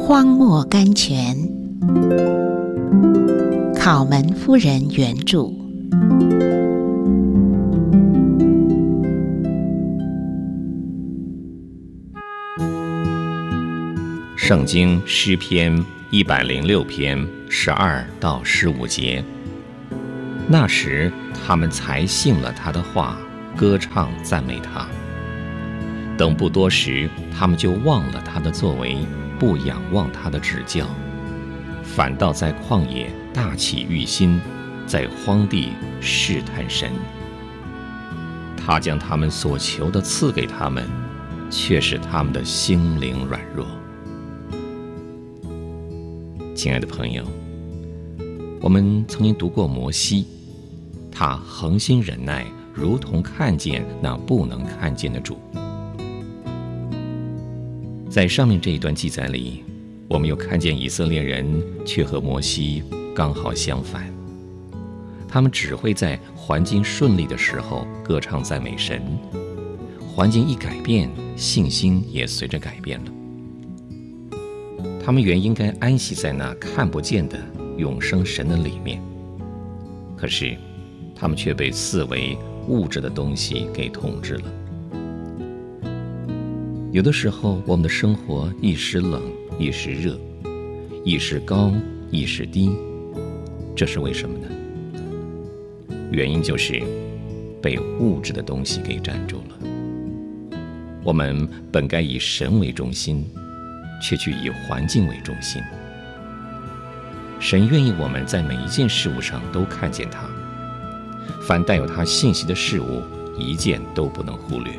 荒漠甘泉，考门夫人原著。 圣经诗篇106篇12到15节。那时他们才信了他的话，歌唱赞美他。等不多时，他们就忘了他的作为，不仰望他的指教，反倒在旷野大起欲心，在荒地试探神。他将他们所求的赐给他们，却使他们的心灵软弱。亲爱的朋友，我们曾经读过摩西，他恒心忍耐，如同看见那不能看见的主。在上面这一段记载里，我们又看见以色列人却和摩西刚好相反，他们只会在环境顺利的时候歌唱赞美神，环境一改变，信心也随着改变了。他们原应该安息在那看不见的永生神的里面，可是他们却被四维物质的东西给统治了。有的时候，我们的生活一时冷，一时热，一时高，一时低，这是为什么呢？原因就是被物质的东西给占住了。我们本该以神为中心，却去以环境为中心。神愿意我们在每一件事物上都看见他，凡带有他信息的事物，一件都不能忽略。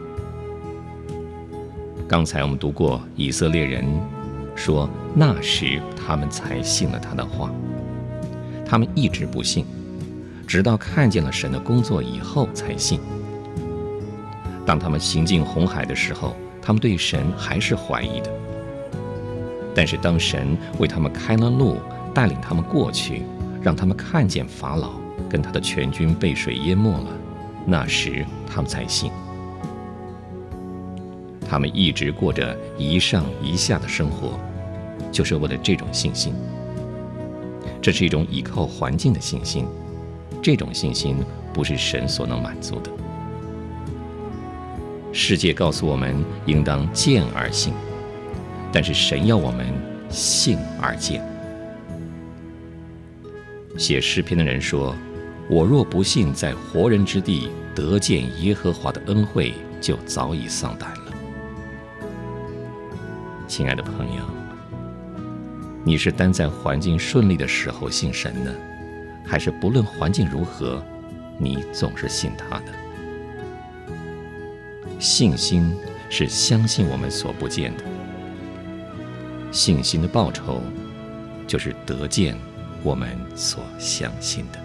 刚才我们读过以色列人说，那时他们才信了他的话。他们一直不信，直到看见了神的工作以后才信。当他们行进红海的时候，他们对神还是怀疑的。但是当神为他们开了路，带领他们过去，让他们看见法老跟他的全军被水淹没了，那时他们才信。他们一直过着一上一下的生活，就是为了这种信心。这是一种依靠环境的信心，这种信心不是神所能满足的。世界告诉我们应当见而信，但是神要我们信而见。写诗篇的人说，我若不信在活人之地得见耶和华的恩惠，就早已丧胆了。亲爱的朋友，你是单在环境顺利的时候信神呢，还是不论环境如何，你总是信他的？信心是相信我们所不见的，信心的报酬就是得见我们所相信的。